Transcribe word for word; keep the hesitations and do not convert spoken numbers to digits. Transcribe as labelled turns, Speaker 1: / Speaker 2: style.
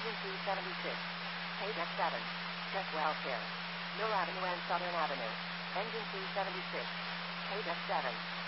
Speaker 1: Engine two seventy-six. K-Deck seven. Check welfare. Mill Avenue and Southern Avenue. Engine two seventy-six. K-Deck seven.